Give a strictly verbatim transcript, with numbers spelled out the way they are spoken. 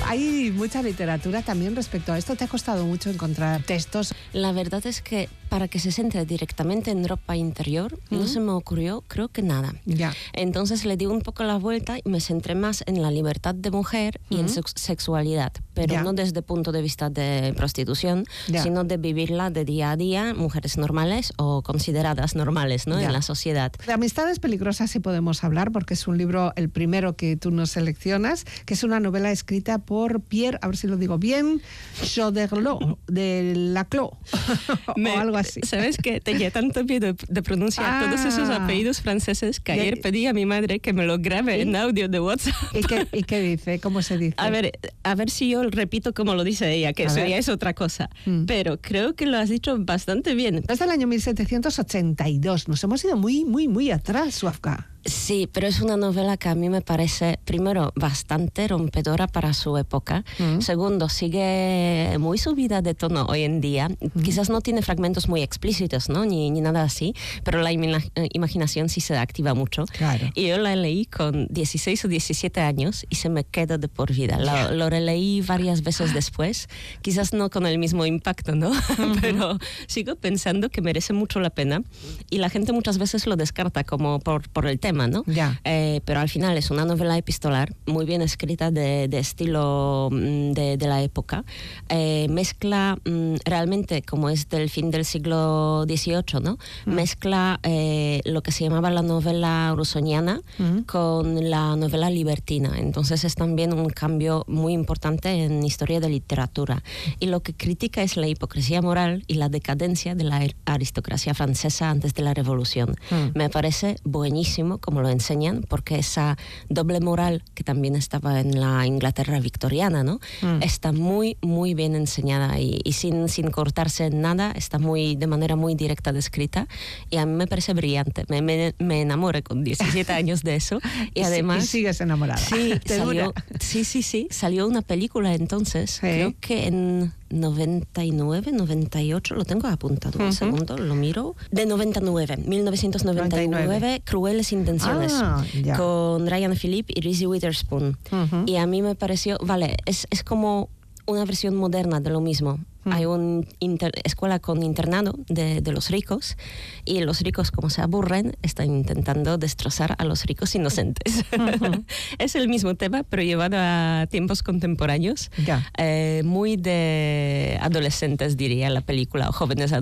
Hay mucha literatura también respecto a esto. ¿Te ha costado mucho encontrar textos? La verdad es que para que se centre directamente en ropa interior, ¿Mm? no se me ocurrió, creo que nada. Ya. Entonces le di un poco la vuelta y me centré más en la libertad de mujer y ¿Mm? en sex sexualidad, pero ya. no desde el punto de vista de prostitución, ya. sino de vivirla de día a día, mujeres normales o consideradas normales, ¿no? En la sociedad. De Amistades peligrosas sí podemos hablar, porque es un libro, el primero que tú nos seleccionas, que es una novela escrita por Pierre, a ver si lo digo bien, Choderlos, de Laclos, o algo así. ¿Sabes qué? Tenía tanto miedo de pronunciar ah. todos esos apellidos franceses que ayer pedí a mi madre que me lo grabe ¿Y? en audio de WhatsApp. ¿Y qué, ¿Y qué dice? ¿Cómo se dice? A ver, a ver si yo repito como lo dice ella, que a eso ver. ya es otra cosa. Mm. Pero creo que lo has dicho bastante bien. Es del año mil setecientos ochenta y dos. Nos hemos ido muy, muy, muy atrás, Suafka. Sí, pero es una novela que a mí me parece, primero, bastante rompedora para su época. Mm. Segundo, sigue muy subida de tono hoy en día. Mm. Quizás no tiene fragmentos muy explícitos, ¿no? Ni, ni nada así, pero la imina imaginación sí se activa mucho. Claro. Y yo la leí con dieciséis o diecisiete años y se me quedó de por vida. Lo, lo releí varias veces después, quizás no con el mismo impacto, ¿no? Mm-hmm. Pero sigo pensando que merece mucho la pena y la gente muchas veces lo descarta como por, por el tema, ¿no? Ya. Eh, pero al final es una novela epistolar muy bien escrita, de, de estilo de, de la época. Eh, mezcla mm, realmente, como es del fin del siglo dieciocho, ¿no? Mm. Mezcla eh, lo que se llamaba la novela rusoniana mm. con la novela libertina. Entonces es también un cambio muy importante en historia de literatura. Y lo que critica es la hipocresía moral y la decadencia de la aristocracia francesa antes de la Revolución. Mm. Me parece buenísimo como lo enseñan, porque esa doble moral que también estaba en la Inglaterra victoriana, ¿no? Mm. Está muy, muy bien enseñada y, y sin, sin cortarse en nada, está muy, de manera muy directa descrita y a mí me parece brillante. Me, me, me enamoré con diecisiete años de eso y, y además... Y sigues enamorada. Sí, salió, sí, sí, sí, salió una película entonces, ¿Sí? creo que en... noventa y nueve, noventa y ocho, lo tengo apuntado, uh-huh. un segundo, lo miro. De noventa y nueve, mil novecientos noventa y nueve, noventa y nueve. Crueles Intenciones, ah, con Ryan Phillippe y Reese Witherspoon. Uh-huh. Y a mí me pareció, vale, es, es como una versión moderna de lo mismo. Mm. Hay una escuela con internado de, de los ricos y los ricos, como se aburren, están intentando destrozar a los ricos inocentes. Uh-huh. Es el mismo tema, pero llevado a tiempos contemporáneos. Yeah. Eh, muy de adolescentes, diría la película, o jóvenes adolescentes.